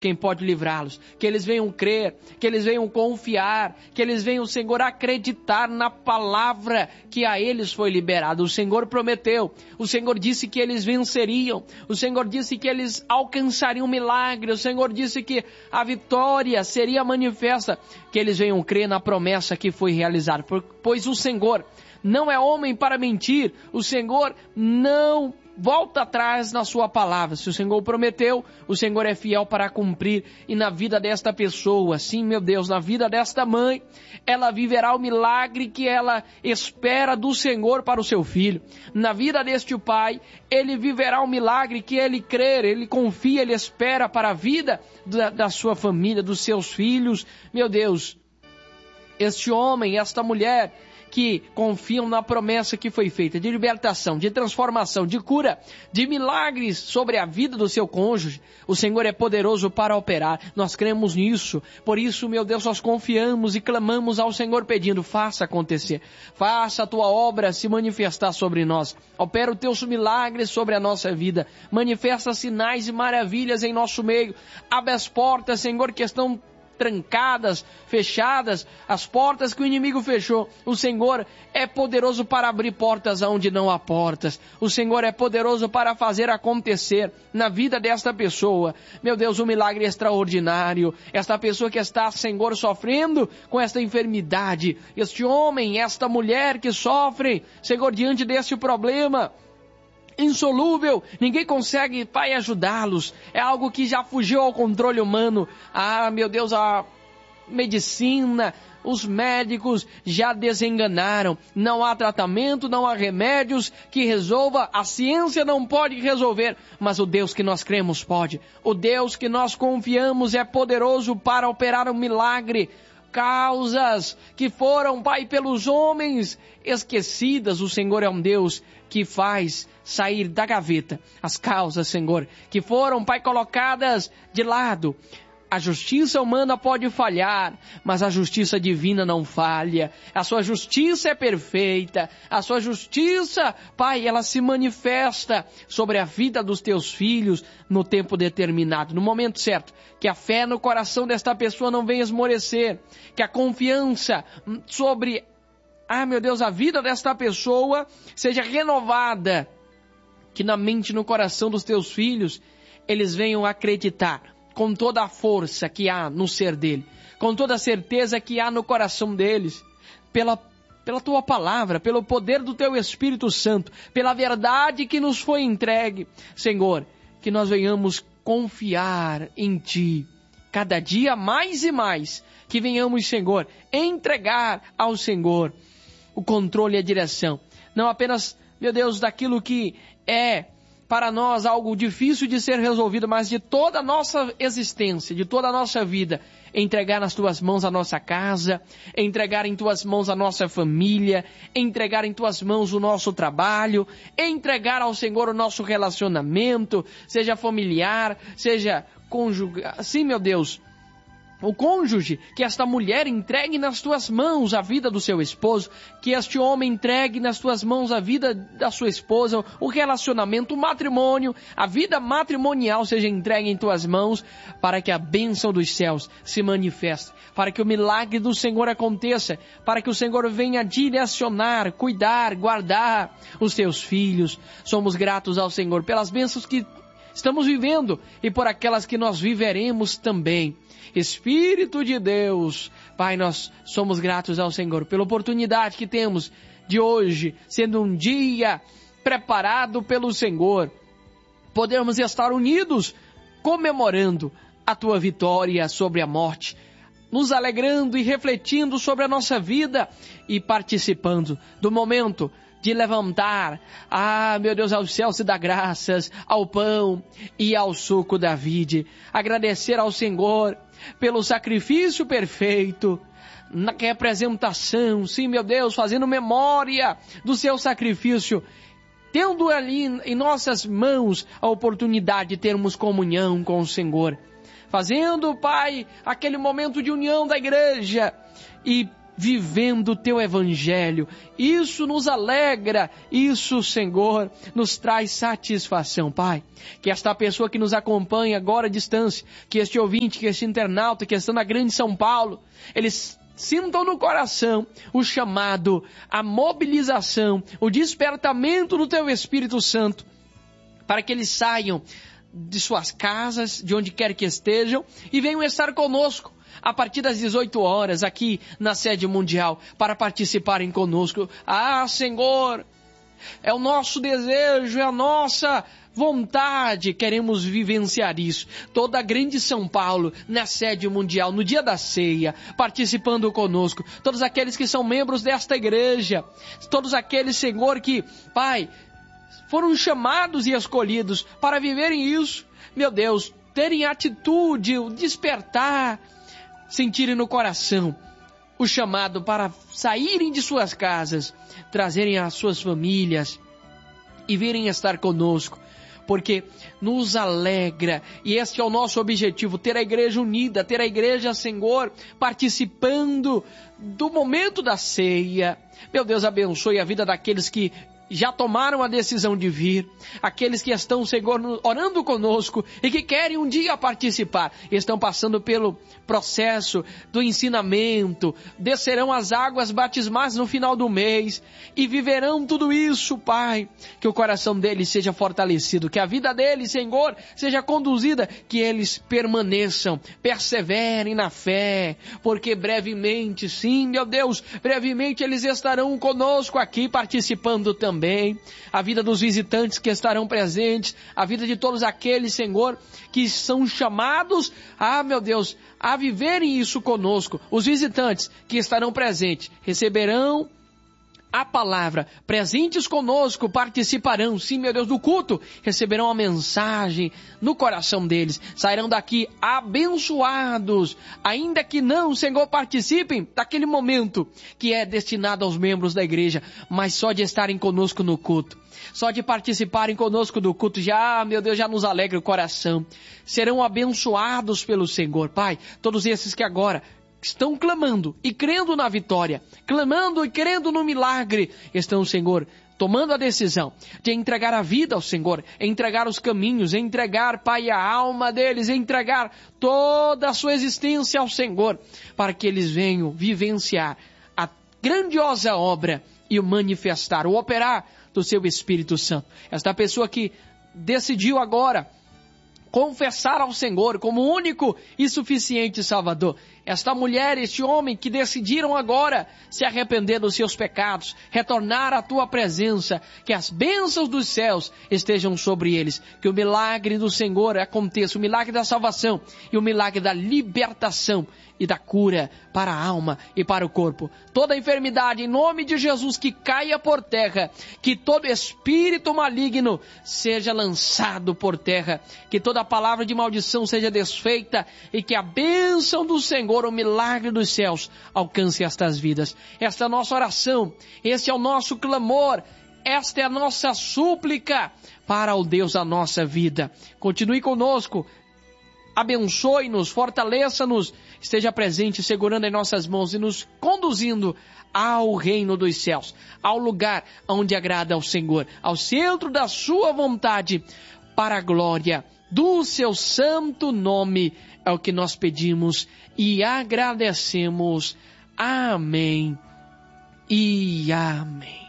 quem pode livrá-los, que eles venham crer, que eles venham confiar, que eles venham, Senhor, acreditar na palavra que a eles foi liberada. O Senhor prometeu, o Senhor disse que eles venceriam, o Senhor disse que eles alcançariam milagre, o Senhor disse que a vitória seria manifesta, que eles venham crer na promessa que foi realizada, pois o Senhor não é homem para mentir, o Senhor não volta atrás na sua palavra. Se o Senhor prometeu, o Senhor é fiel para cumprir. E na vida desta pessoa, sim, meu Deus, na vida desta mãe, ela viverá o milagre que ela espera do Senhor para o seu filho. Na vida deste pai, ele viverá o milagre que ele crer, ele confia, ele espera para a vida da sua família, dos seus filhos. Meu Deus, este homem, esta mulher que confiam na promessa que foi feita de libertação, de transformação, de cura, de milagres sobre a vida do seu cônjuge, o Senhor é poderoso para operar. Nós cremos nisso. Por isso, meu Deus, nós confiamos e clamamos ao Senhor pedindo, faça acontecer. Faça a tua obra se manifestar sobre nós. Opera os teus milagres sobre a nossa vida. Manifesta sinais e maravilhas em nosso meio. Abre as portas, Senhor, que estão trancadas, fechadas, as portas que o inimigo fechou. O Senhor é poderoso para abrir portas onde não há portas. O Senhor é poderoso para fazer acontecer na vida desta pessoa. Meu Deus, um milagre extraordinário. Esta pessoa que está, Senhor, sofrendo com esta enfermidade. Este homem, esta mulher que sofre, Senhor, diante deste problema insolúvel, ninguém consegue, Pai, ajudá-los. É algo que já fugiu ao controle humano. Ah, meu Deus, a medicina, os médicos já desenganaram. Não há tratamento, não há remédios que resolva. A ciência não pode resolver, mas o Deus que nós cremos pode. O Deus que nós confiamos é poderoso para operar um milagre. Causas que foram, Pai, pelos homens esquecidas, o Senhor é um Deus que faz sair da gaveta as causas, Senhor, que foram, Pai, colocadas de lado. A justiça humana pode falhar, mas a justiça divina não falha. A sua justiça é perfeita. A sua justiça, Pai, ela se manifesta sobre a vida dos teus filhos no tempo determinado, no momento certo. Que a fé no coração desta pessoa não venha esmorecer. Que a confiança sobre, meu Deus, a vida desta pessoa seja renovada. Que na mente e no coração dos teus filhos, eles venham acreditar com toda a força que há no ser dele, com toda a certeza que há no coração deles, pela tua palavra, pelo poder do teu Espírito Santo, pela verdade que nos foi entregue. Senhor, que nós venhamos confiar em ti, cada dia mais e mais, que venhamos, Senhor, entregar ao Senhor o controle e a direção, não apenas, meu Deus, daquilo que é para nós algo difícil de ser resolvido, mas de toda a nossa existência, de toda a nossa vida, entregar nas tuas mãos a nossa casa, entregar em tuas mãos a nossa família, entregar em tuas mãos o nosso trabalho, entregar ao Senhor o nosso relacionamento, seja familiar, seja conjugal, sim, meu Deus, o cônjuge, que esta mulher entregue nas tuas mãos a vida do seu esposo, que este homem entregue nas tuas mãos a vida da sua esposa, o relacionamento, o matrimônio, a vida matrimonial seja entregue em tuas mãos, para que a bênção dos céus se manifeste, para que o milagre do Senhor aconteça, para que o Senhor venha direcionar, cuidar, guardar os teus filhos. Somos gratos ao Senhor pelas bênçãos que estamos vivendo e por aquelas que nós viveremos também. Espírito de Deus, Pai, nós somos gratos ao Senhor pela oportunidade que temos de hoje, sendo um dia preparado pelo Senhor, podermos estar unidos, comemorando a Tua vitória sobre a morte, nos alegrando e refletindo sobre a nossa vida e participando do momento de levantar, meu Deus, ao céu se dá graças, ao pão e ao suco da vide. Agradecer ao Senhor pelo sacrifício perfeito, na representação, sim, meu Deus, fazendo memória do seu sacrifício, tendo ali em nossas mãos a oportunidade de termos comunhão com o Senhor, fazendo, Pai, aquele momento de união da igreja e vivendo o teu evangelho. Isso nos alegra, isso, Senhor, nos traz satisfação, Pai. Que esta pessoa que nos acompanha agora à distância, que este ouvinte, que este internauta, que está na grande São Paulo, eles sintam no coração o chamado, a mobilização, o despertamento do teu Espírito Santo, para que eles saiam de suas casas, de onde quer que estejam, e venham estar conosco a partir das 18 horas aqui na sede mundial, para participarem conosco. Ah, Senhor, é o nosso desejo, é a nossa vontade, queremos vivenciar isso. Toda a grande São Paulo, na sede mundial, no dia da ceia, participando conosco. Todos aqueles que são membros desta igreja, todos aqueles, Senhor, que, Pai, foram chamados e escolhidos para viverem isso. Meu Deus, terem atitude, o despertar, sentirem no coração o chamado para saírem de suas casas, trazerem as suas famílias e virem estar conosco, porque nos alegra, e este é o nosso objetivo, ter a igreja unida, ter a igreja, Senhor, participando do momento da ceia. Meu Deus, abençoe a vida daqueles que já tomaram a decisão de vir, aqueles que estão, Senhor, orando conosco e que querem um dia participar, estão passando pelo processo do ensinamento, descerão as águas batismais no final do mês e viverão tudo isso, Pai, que o coração deles seja fortalecido, que a vida deles, Senhor, seja conduzida, que eles permaneçam, perseverem na fé, porque brevemente, sim, meu Deus, brevemente eles estarão conosco aqui participando também. A vida dos visitantes que estarão presentes, a vida de todos aqueles, Senhor, que são chamados, meu Deus, a viverem isso conosco. Os visitantes que estarão presentes receberão a palavra, presentes conosco, participarão, sim, meu Deus, do culto, receberão a mensagem no coração deles, sairão daqui abençoados, ainda que não, Senhor, participem daquele momento que é destinado aos membros da igreja, mas só de estarem conosco no culto, só de participarem conosco do culto, já, meu Deus, já nos alegra o coração, serão abençoados pelo Senhor, Pai, todos esses que agora estão clamando e crendo na vitória, clamando e crendo no milagre, estão, Senhor, tomando a decisão de entregar a vida ao Senhor, entregar os caminhos, entregar, Pai, a alma deles, entregar toda a sua existência ao Senhor, para que eles venham vivenciar a grandiosa obra e o manifestar, o operar do seu Espírito Santo. Esta pessoa que decidiu agora confessar ao Senhor como único e suficiente Salvador. Esta mulher, este homem que decidiram agora se arrepender dos seus pecados, retornar à tua presença, que as bênçãos dos céus estejam sobre eles, que o milagre do Senhor aconteça, o milagre da salvação e o milagre da libertação e da cura para a alma e para o corpo. Toda enfermidade, em nome de Jesus, que caia por terra, que todo espírito maligno seja lançado por terra, que toda palavra de maldição seja desfeita e que a bênção do Senhor, o milagre dos céus, alcance estas vidas. Esta é a nossa oração, este é o nosso clamor, esta é a nossa súplica para o Deus da nossa vida. Continue conosco, abençoe-nos, fortaleça-nos, esteja presente, segurando em nossas mãos e nos conduzindo ao reino dos céus, ao lugar onde agrada ao Senhor, ao centro da sua vontade, para a glória do seu santo nome, é o que nós pedimos e agradecemos. Amém e amém.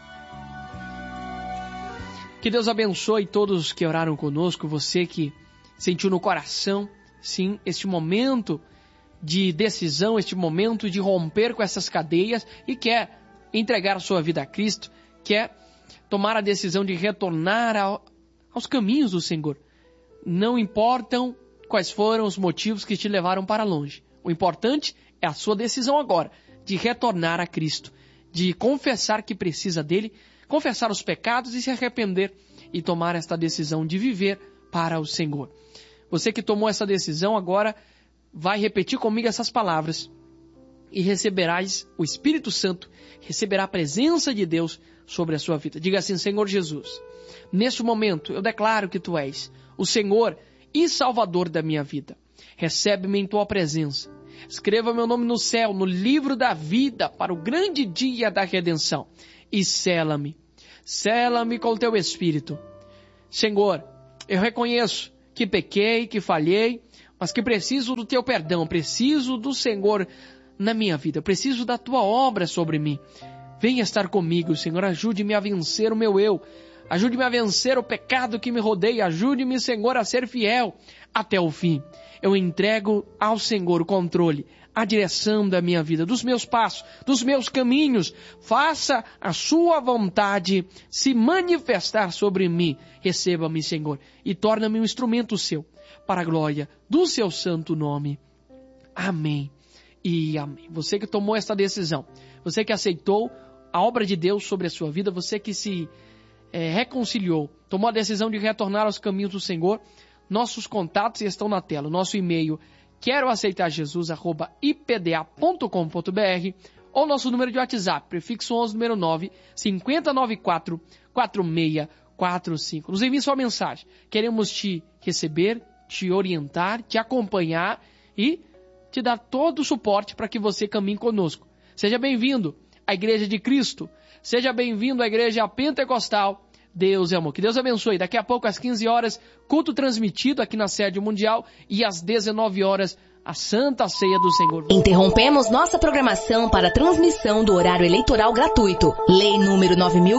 Que Deus abençoe todos que oraram conosco, você que sentiu no coração, sim, este momento de decisão, este momento de romper com essas cadeias e quer entregar a sua vida a Cristo, quer tomar a decisão de retornar aos caminhos do Senhor. Não importam quais foram os motivos que te levaram para longe. O importante é a sua decisão agora de retornar a Cristo, de confessar que precisa dele, confessar os pecados e se arrepender e tomar esta decisão de viver para o Senhor. Você que tomou essa decisão agora vai repetir comigo essas palavras e receberás o Espírito Santo, receberá a presença de Deus sobre a sua vida. Diga assim: Senhor Jesus, neste momento eu declaro que Tu és o Senhor e Salvador da minha vida. Recebe-me em Tua presença Escreva meu nome no céu, no livro da vida, para o grande dia da redenção. E sela-me com o teu Espírito. Senhor, eu reconheço que pequei, que falhei, mas que preciso do teu perdão, preciso do Senhor na minha vida, preciso da tua obra sobre mim. Venha estar comigo, Senhor, ajude-me a vencer o meu eu, ajude-me a vencer o pecado que me rodeia, ajude-me, Senhor, a ser fiel até o fim. Eu entrego ao Senhor o controle, a direção da minha vida, dos meus passos, dos meus caminhos. Faça a sua vontade se manifestar sobre mim. Receba-me, Senhor, e torna-me um instrumento seu, para a glória do seu santo nome. Amém e amém. Você que tomou esta decisão, você que aceitou a obra de Deus sobre a sua vida, você que se reconciliou, tomou a decisão de retornar aos caminhos do Senhor, nossos contatos estão na tela. Nosso e-mail, queroaceitarjesus@ipda.com.br, ou nosso número de WhatsApp, prefixo 11, número 9, 5094 4645. Nos envie sua mensagem. Queremos te receber, te orientar, te acompanhar e te dar todo o suporte para que você caminhe conosco. Seja bem-vindo à Igreja de Cristo. Seja bem-vindo à Igreja Pentecostal. Deus é amor. Que Deus abençoe. Daqui a pouco, às 15 horas, culto transmitido aqui na sede mundial, e às 19 horas, a Santa Ceia do Senhor. Interrompemos nossa programação para a transmissão do horário eleitoral gratuito. Lei número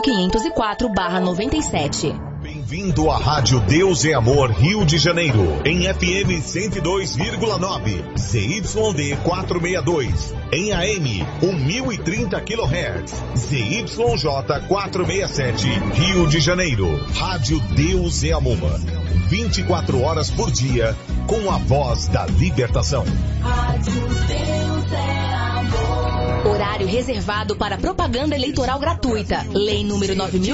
9504/97. Bem-vindo à Rádio Deus é Amor, Rio de Janeiro, em FM 102,9, ZYD 462, em AM 1030 kHz, ZYJ 467, Rio de Janeiro. Rádio Deus é Amor, 24 horas por dia, com a voz da libertação. Rádio Deus é Amor. Horário reservado para propaganda eleitoral gratuita. Lei número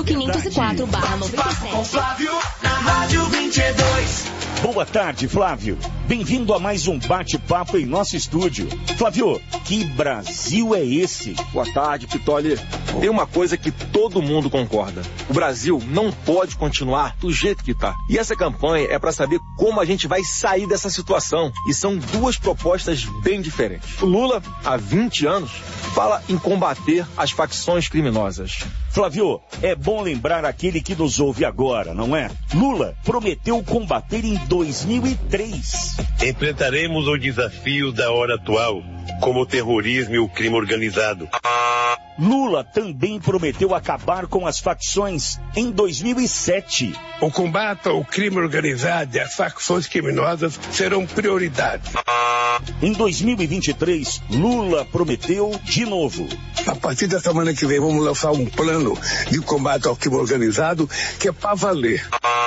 9504/97. Com Flávio na Rádio 22. Boa tarde, Flávio. Bem-vindo a mais um bate-papo em nosso estúdio. Flávio, que Brasil é esse? Boa tarde, Pitoli. Tem uma coisa que todo mundo concorda. O Brasil não pode continuar do jeito que tá. E essa campanha é para saber como a gente vai sair dessa situação. E são duas propostas bem diferentes. O Lula, há 20 anos, fala em combater as facções criminosas. Flávio, é bom lembrar aquele que nos ouve agora, não é? Lula prometeu combater em 2003. Enfrentaremos o desafio da hora atual, como o terrorismo e o crime organizado. Lula também prometeu acabar com as facções em 2007. O combate ao crime organizado e às facções criminosas serão prioridade. Em 2023, Lula prometeu de novo. A partir da semana que vem, vamos lançar um plano de combate ao crime organizado que é para valer.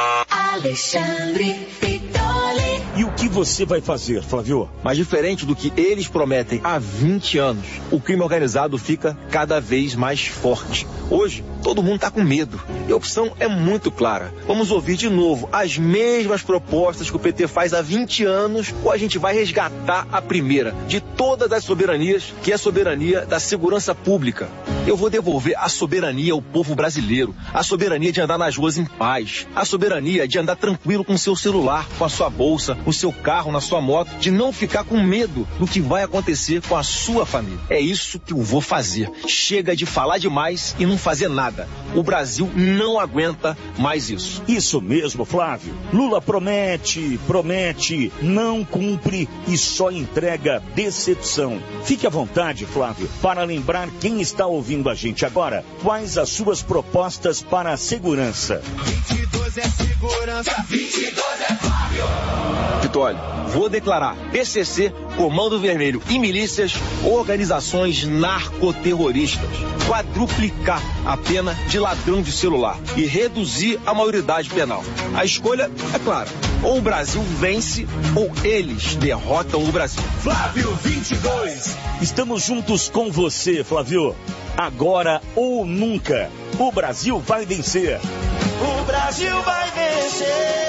Alexandre Pitoli. E o que você vai fazer, Flávio? Mas diferente do que eles prometem há 20 anos, o crime organizado fica cada vez mais forte. Hoje, todo mundo está com medo. E a opção é muito clara. Vamos ouvir de novo as mesmas propostas que o PT faz há 20 anos, ou a gente vai resgatar a primeira de todas as soberanias, que é a soberania da segurança pública. Eu vou devolver a soberania ao povo brasileiro, a soberania de andar nas ruas em paz, a soberania de andar tranquilo com o seu celular, com a sua bolsa, o seu carro, na sua moto, de não ficar com medo do que vai acontecer com a sua família. É isso que eu vou fazer. Chega de falar demais e não fazer nada. O Brasil não aguenta mais isso. Isso mesmo, Flávio. Lula promete, não cumpre e só entrega decepção. Fique à vontade, Flávio, para lembrar quem está ouvindo a gente agora quais as suas propostas para a segurança. 22 é segurança, 22 é Flávio. Pitoli, vou declarar PCC, Comando Vermelho e milícias organizações narcoterroristas. Quadruplicar a pena de ladrão de celular e reduzir a maioridade penal. A escolha é clara. Ou o Brasil vence ou eles derrotam o Brasil. Flávio 22. Estamos juntos com você, Flávio. Agora ou nunca. O Brasil vai vencer. O Brasil vai vencer.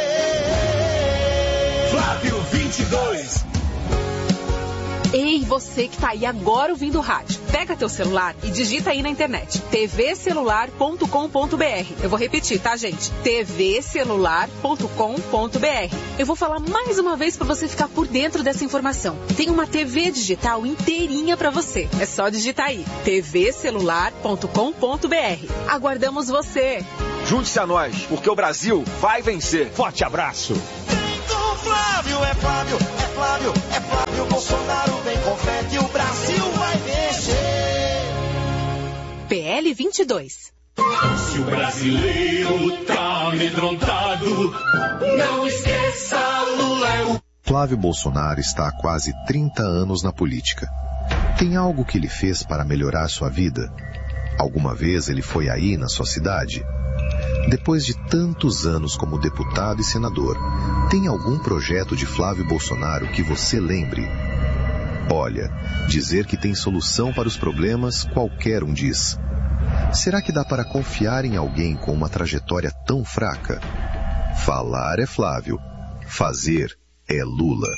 Flávio 22. Ei, você que tá aí agora ouvindo o rádio. Pega teu celular e digita aí na internet, tvcelular.com.br. Eu vou repetir, tá, gente? tvcelular.com.br. Eu vou falar mais uma vez para você ficar por dentro dessa informação. Tem uma TV digital inteirinha para você. É só digitar aí, tvcelular.com.br. Aguardamos você. Junte-se a nós, porque o Brasil vai vencer. Forte abraço. Flávio, é Flávio, é Flávio, é Flávio Bolsonaro, vem com fé que o Brasil vai vencer. PL 22. Se o brasileiro tá amedrontado, não esqueça, Lula é o... Flávio Bolsonaro está há quase 30 anos na política. Tem algo que ele fez para melhorar sua vida? Alguma vez ele foi aí na sua cidade? Depois de tantos anos como deputado e senador, tem algum projeto de Flávio Bolsonaro que você lembre? Olha, dizer que tem solução para os problemas, qualquer um diz. Será que dá para confiar em alguém com uma trajetória tão fraca? Falar é Flávio, fazer é Lula.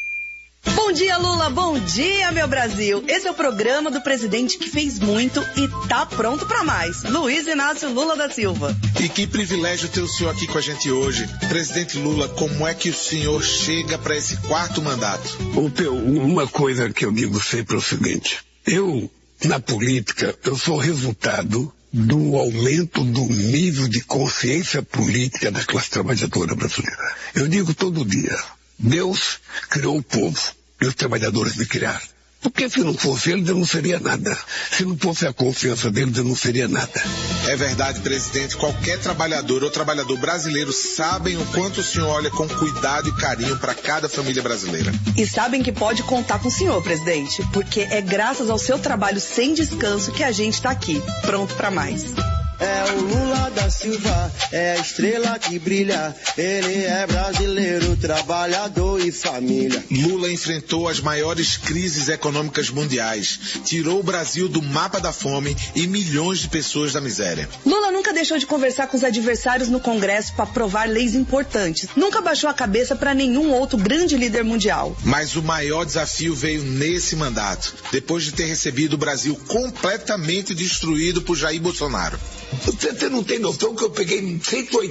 Bom dia, Lula. Bom dia, meu Brasil. Esse é o programa do presidente que fez muito e tá pronto pra mais. Luiz Inácio Lula da Silva. E que privilégio ter o senhor aqui com a gente hoje. Presidente Lula, como é que o senhor chega para esse 4º mandato? Uma coisa que eu digo sempre é o seguinte. Eu, na política, eu sou resultado do aumento do nível de consciência política da classe trabalhadora brasileira. Eu digo todo dia, Deus criou o povo e os trabalhadores me criaram. Porque se não fosse eles, eu não seria nada. Se não fosse a confiança deles, eu não seria nada. É verdade, presidente. Qualquer trabalhador ou trabalhador brasileiro sabem o quanto o senhor olha com cuidado e carinho para cada família brasileira. E sabem que pode contar com o senhor, presidente, porque é graças ao seu trabalho sem descanso que a gente está aqui, pronto para mais. É o Lula da Silva, é a estrela que brilha. Ele é brasileiro, trabalhador e família. Lula enfrentou as maiores crises econômicas mundiais, tirou o Brasil do mapa da fome e milhões de pessoas da miséria. Lula nunca deixou de conversar com os adversários no Congresso para aprovar leis importantes. Nunca baixou a cabeça para nenhum outro grande líder mundial. Mas o maior desafio veio nesse mandato, depois de ter recebido o Brasil completamente destruído por Jair Bolsonaro. Você não tem noção que eu peguei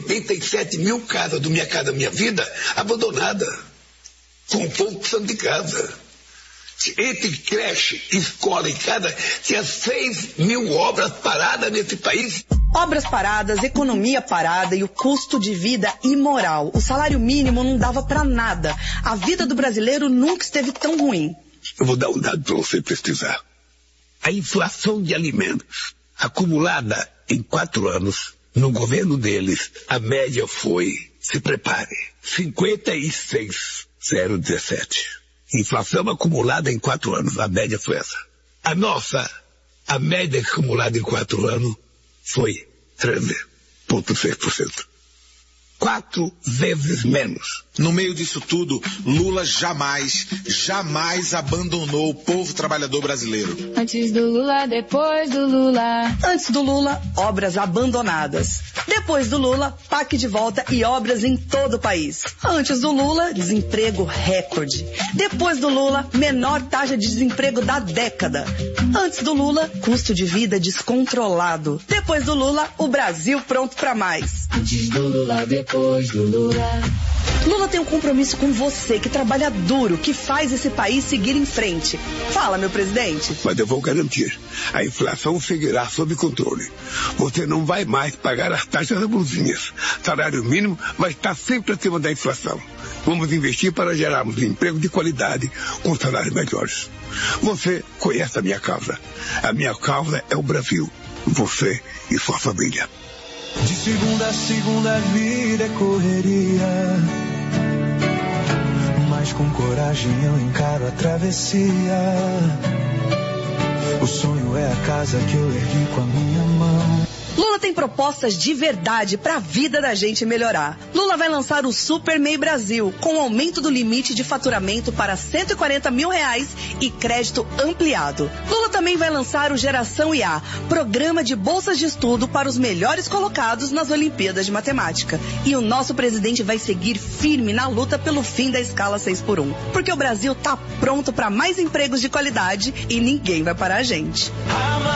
187 mil casas da minha vida abandonada, com o povo precisando de casa. Entre creche, escola e casa, tinha 6 mil obras paradas nesse país. Obras paradas, economia parada e o custo de vida imoral. O salário mínimo não dava para nada. A vida do brasileiro nunca esteve tão ruim. Eu vou dar um dado para você pesquisar. A inflação de alimentos acumulada em 4 anos, no governo deles, a média foi, se prepare, 56,017. Inflação acumulada em 4 anos, a média foi essa. A média acumulada em 4 anos foi 13,6%. 4 vezes menos. No meio disso tudo, Lula jamais abandonou o povo trabalhador brasileiro. Antes do Lula, depois do Lula. Antes do Lula, obras abandonadas. Depois do Lula, PAC de volta e obras em todo o país. Antes do Lula, desemprego recorde. Depois do Lula, menor taxa de desemprego da década. Antes do Lula, custo de vida descontrolado. Depois do Lula, o Brasil pronto para mais. Antes do Lula, depois do Lula. Lula tem um compromisso com você, que trabalha duro, que faz esse país seguir em frente. Fala, meu presidente. Mas eu vou garantir, a inflação seguirá sob controle. Você não vai mais pagar as taxas abusivas. Salário mínimo vai estar sempre acima da inflação. Vamos investir para gerarmos emprego de qualidade com salários melhores. Você conhece a minha causa. A minha causa é o Brasil. Você e sua família. De segunda a segunda a vida é correria, mas com coragem eu encaro a travessia. O sonho é a casa que eu ergui com a minha mão. Lula tem propostas de verdade para a vida da gente melhorar. Lula vai lançar o Super MEI Brasil, com aumento do limite de faturamento para R$140 mil e crédito ampliado. Lula também vai lançar o Geração IA, programa de bolsas de estudo para os melhores colocados nas Olimpíadas de Matemática. E o nosso presidente vai seguir firme na luta pelo fim da escala 6x1. Porque o Brasil tá pronto para mais empregos de qualidade e ninguém vai parar a gente.